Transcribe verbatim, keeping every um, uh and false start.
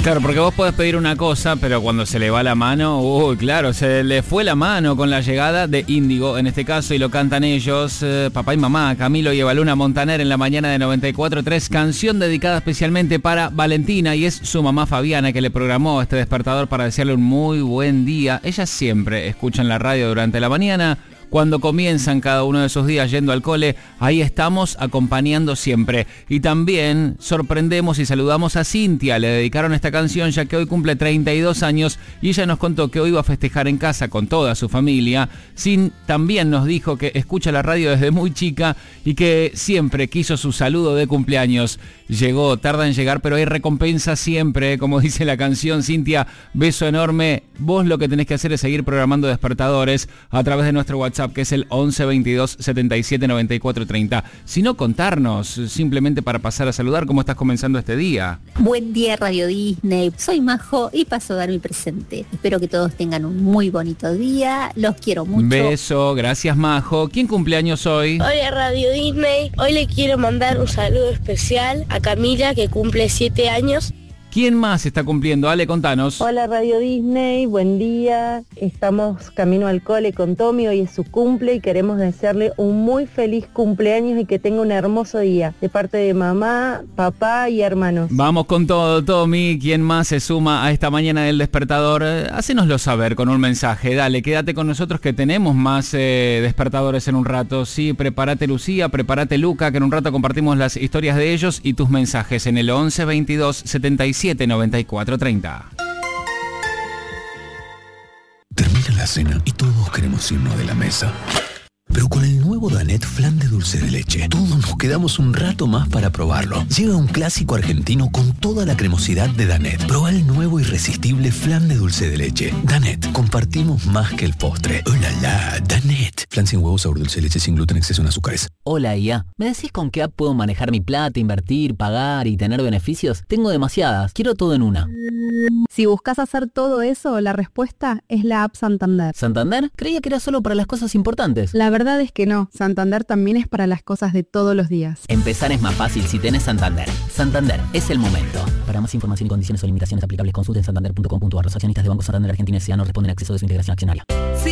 Claro, porque vos podés pedir una cosa, pero cuando se le va la mano, uy, claro, se le fue la mano con la llegada de Índigo, en este caso, y lo cantan ellos, eh, papá y mamá, Camilo y Evaluna Montaner en la mañana de noventa y cuatro punto tres, canción dedicada especialmente para Valentina, y es su mamá Fabiana que le programó este despertador para desearle un muy buen día. Ellas siempre escuchan la radio durante la mañana. Cuando comienzan cada uno de esos días yendo al cole, ahí estamos acompañando siempre. Y también sorprendemos y saludamos a Cintia. Le dedicaron esta canción ya que hoy cumple treinta y dos años y ella nos contó que hoy iba a festejar en casa con toda su familia. Sin también nos dijo que escucha la radio desde muy chica y que siempre quiso su saludo de cumpleaños. Llegó, tarda en llegar, pero hay recompensa siempre, como dice la canción. Cintia, beso enorme. Vos lo que tenés que hacer es seguir programando despertadores a través de nuestro WhatsApp, que es el once veintidós setenta y siete noventa y cuatro treinta. Si no, contarnos, simplemente para pasar a saludar cómo estás comenzando este día. Buen día, Radio Disney. Soy Majo y paso a dar mi presente. Espero que todos tengan un muy bonito día. Los quiero mucho. Beso, gracias Majo. ¿Quién cumpleaños hoy? Hola Radio Disney. Hoy le quiero mandar un saludo especial a Camila, que cumple siete años. ¿Quién más está cumpliendo? Ale, contanos. Hola Radio Disney, buen día. Estamos camino al cole con Tommy, hoy es su cumple y queremos desearle un muy feliz cumpleaños y que tenga un hermoso día. De parte de mamá, papá y hermanos. Vamos con todo, Tommy. ¿Quién más se suma a esta mañana del despertador? Eh, Hácenoslo saber con un mensaje. Dale, quédate con nosotros que tenemos más eh, despertadores en un rato. Sí, prepárate Lucía, prepárate Luca, que en un rato compartimos las historias de ellos y tus mensajes en el once veintidós setenta y siete noventa y cuatro treinta. Termina la cena y todos queremos irnos de la mesa. Pero con el nuevo Danette Flan de dulce de leche, todos nos quedamos un rato más para probarlo. Llega un clásico argentino con toda la cremosidad de Danette. Probá el nuevo irresistible flan de dulce de leche. Danette, compartimos más que el postre. ¡Oh, la, la! Danette. Flan sin huevos, sabor dulce de leche, sin gluten, exceso en azúcares. Hola I A, ¿me decís con qué app puedo manejar mi plata, invertir, pagar y tener beneficios? Tengo demasiadas, quiero todo en una. Si buscas hacer todo eso, la respuesta es la app Santander. ¿Santander? Creía que era solo para las cosas importantes. La verdad es que no, Santander también es para las cosas de todos los días. Empezar es más fácil si tenés Santander. Santander, es el momento. Para más información y condiciones o limitaciones aplicables, consulten santander punto com punto a r. Los accionistas de Banco Santander Argentina S A no responden a acceso de su integración accionaria.